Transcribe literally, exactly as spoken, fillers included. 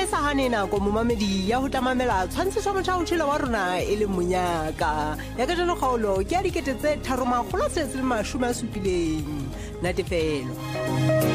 sa hane nako momamedi ya ho tamamela tshwantshiso motho o tshela wa rona e le monyaka ya ka jano kgaolo ke a dikete tse tharo makgolo a tsetse le mashome a supileng natefelo.